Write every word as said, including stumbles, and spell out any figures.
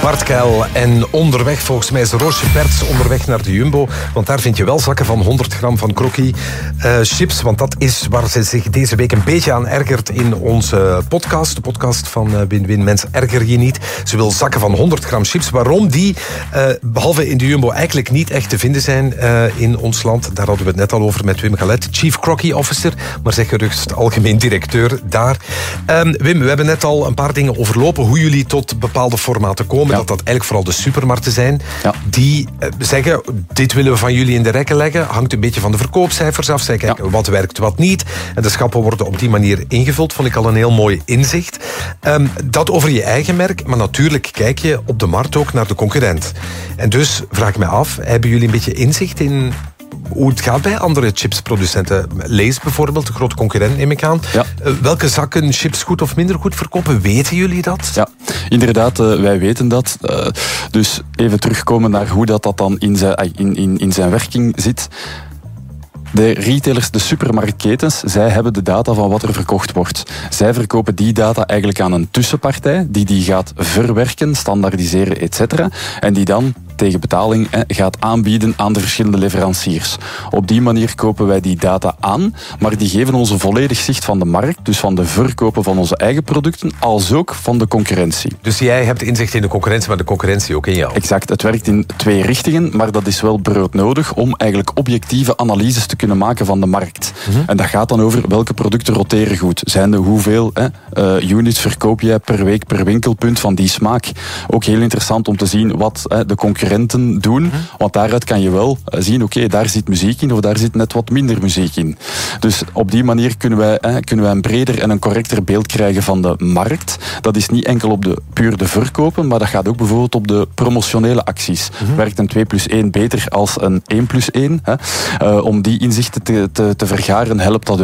Zwartkuil en onderweg, volgens mij is Roosje Perts onderweg naar de Jumbo, want daar vind je wel zakken van honderd gram van Crocky uh, chips, want dat is waar ze zich deze week een beetje aan ergert in onze podcast, de podcast van uh, Win-Win. Mens, erger je niet. Ze wil zakken van honderd gram chips. Waarom die, uh, behalve in de Jumbo, eigenlijk niet echt te vinden zijn uh, in ons land, daar hadden we het net al over met Wim Galet, Chief Crocky Officer, maar zeg gerust algemeen directeur daar. Um, Wim, we hebben net al een paar dingen overlopen, hoe jullie tot bepaalde formaten komen, ja. dat dat eigenlijk vooral de supermarkten zijn, ja. die uh, zeggen, dit willen we van jullie in de rekken leggen, hangt een beetje van de verkoopcijfers af, zij kijken ja. wat werkt, wat niet, en de schappen worden op die manier ingevuld, vond ik al een heel mooi inzicht. Um, dat over je eigen merk, maar natuurlijk kijk je op de markt ook naar de concurrent. En dus vraag ik me af, hebben jullie een beetje inzicht in hoe het gaat bij andere chipsproducenten? Lay's bijvoorbeeld, de grote concurrent neem ik aan. Ja. Uh, welke zakken chips goed of minder goed verkopen, weten jullie dat? Ja, inderdaad, uh, wij weten dat. Uh, dus even terugkomen naar hoe dat, dat dan in zijn, in, in, in zijn werking zit. De retailers, de supermarktketens, zij hebben de data van wat er verkocht wordt. Zij verkopen die data eigenlijk aan een tussenpartij die die gaat verwerken, standaardiseren, et cetera. En die dan tegen betaling eh, gaat aanbieden aan de verschillende leveranciers. Op die manier kopen wij die data aan, maar die geven ons een volledig zicht van de markt, dus van de verkopen van onze eigen producten, als ook van de concurrentie. Dus jij hebt inzicht in de concurrentie, maar de concurrentie ook in jou? Exact, het werkt in twee richtingen, maar dat is wel broodnodig om eigenlijk objectieve analyses te kunnen maken van de markt. Mm-hmm. En dat gaat dan over welke producten roteren goed. Zijn er hoeveel eh, uh, units verkoop jij per week per winkelpunt van die smaak? Ook heel interessant om te zien wat eh, de concurrentie doen, mm-hmm. want daaruit kan je wel zien, oké, okay, daar zit muziek in of daar zit net wat minder muziek in. Dus op die manier kunnen wij, eh, kunnen wij een breder en een correcter beeld krijgen van de markt. Dat is niet enkel op de puur de verkopen, maar dat gaat ook bijvoorbeeld op de promotionele acties. Mm-hmm. Werkt een twee plus één beter als een één plus één? Hè? Uh, om die inzichten te, te, te vergaren helpt dat